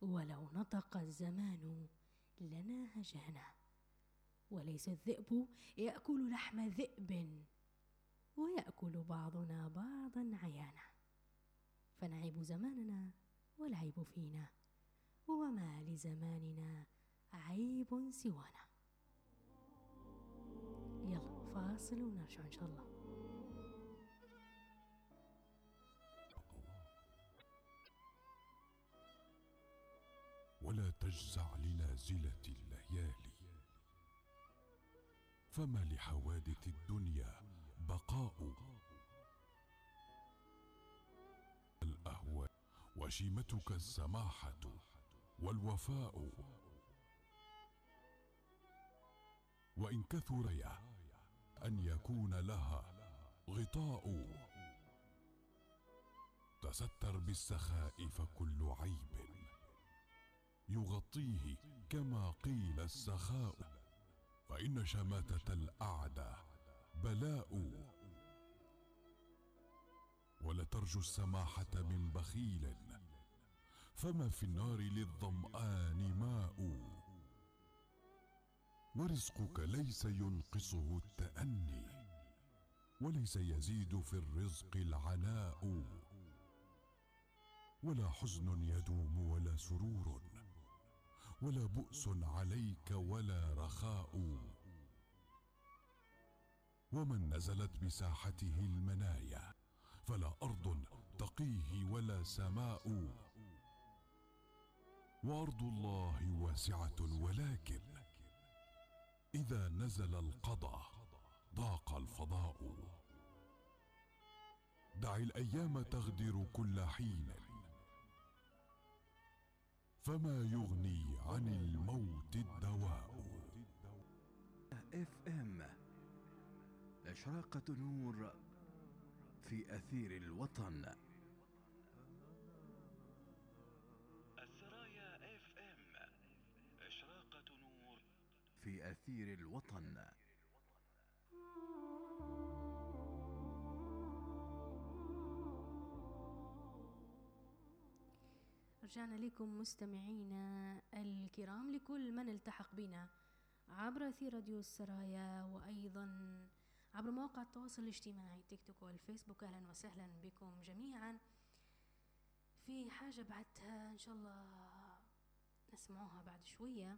ولو نطق الزمان لنا هجانا، وليس الذئب يأكل لحم ذئب، ويأكل بعضنا بعضا عيانا، فنعيب زماننا والعيب فينا، وما لزماننا عيب سوانا. يلا فاصل ونرجع إن شاء الله. ولا تجزع لنازلة الليالي، فما لحوادث الدنيا بقاء. الأهواء وشيمتك السماحة والوفاء، وإن كثر أن يكون لها غطاء. تستر بالسخاء فكل عيب يغطيه كما قيل السخاء، فإن شماتة الأعداء بلاء. ولا ترجو السماحة من بخيل، فما في النار للظمآن ماء. ورزقك ليس ينقصه التأني، وليس يزيد في الرزق العناء. ولا حزن يدوم ولا سرور، ولا بؤس عليك ولا رخاء. ومن نزلت بساحته المنايا، فلا أرض تقيه ولا سماء. وأرض الله واسعة، ولكن إذا نزل القضاء ضاق الفضاء. دع الأيام تغدر كل حين، فما يغني عن الموت الدواء. FM إشراقة نور في أثير الوطن. السرايا FM إشراقة نور في أثير الوطن. رجعنا لكم مستمعينا الكرام، لكل من التحق بنا عبر أثير راديو السرايا، وأيضا عبر مواقع التواصل الاجتماعي تيك توك والفيسبوك. أهلا وسهلا بكم جميعا. في حاجة بعدها إن شاء الله نسمعوها بعد شوية،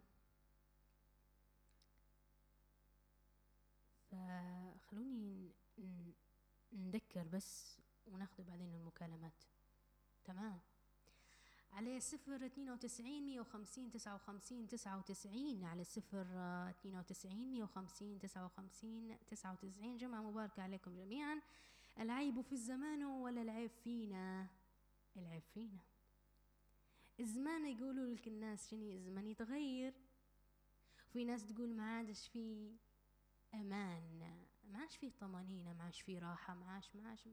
فخلوني نذكر بس وناخذ بعدين المكالمات. تمام، على 092-150-59-99 على 092-150-59-99. جمعة مباركة عليكم جميعا. العيب في الزمان ولا العيب فينا؟ العيب فينا. الزمان يقولوا لك الناس شنو الزمان يتغير، وفي ناس تقول ما عادش فيه أمان، ما عادش فيه طمانينة، ما عادش فيه راحة، ما عادش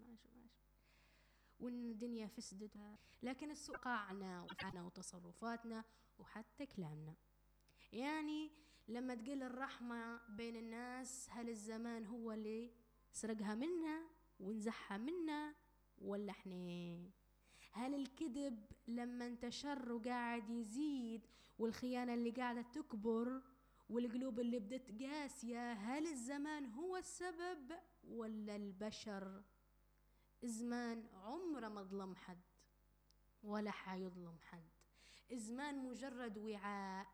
وإن الدنيا فسدت. لكن السوء قاعنا وفعلنا وتصرفاتنا وحتى كلامنا. يعني لما تقل الرحمة بين الناس، هل الزمان هو اللي سرقها منا ونزحها منا ولا احنا؟ هل الكذب لما انتشر وقاعد يزيد، والخيانة اللي قاعدة تكبر، والقلوب اللي بدت قاسية، هل الزمان هو السبب ولا البشر؟ الزمان عمره ما ظلم حد ولا حيظلم حد. الزمان مجرد وعاء،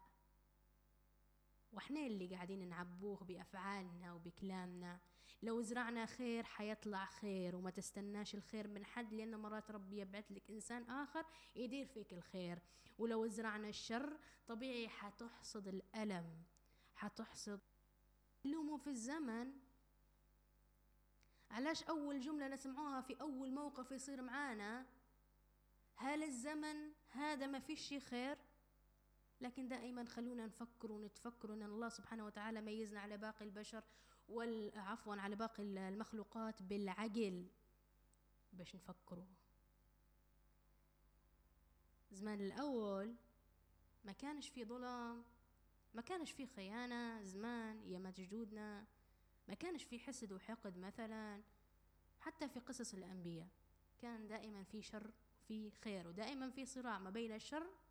واحنا اللي قاعدين نعبوه بأفعالنا وبكلامنا. لو زرعنا خير حيطلع خير، وما تستناش الخير من حد، لأن مرات ربي يبعث لك إنسان آخر يدير فيك الخير. ولو زرعنا الشر طبيعي حتحصد الألم، حتحصد. لوموا في الزمن. علاش أول جملة نسمعوها في أول موقف يصير معانا هل الزمن هذا ما فيش خير؟ لكن دائما خلونا نفكر ونتفكر أن الله سبحانه وتعالى ميزنا على باقي البشر عفوا على باقي المخلوقات بالعقل، باش نفكروا. زمان الأول ما كانش في ظلم، ما كانش في خيانة. زمان يا جدودنا ما كانش في حسد وحقد مثلا. حتى في قصص الأنبياء كان دائما في شر في خير، ودائما في صراع ما بين الشر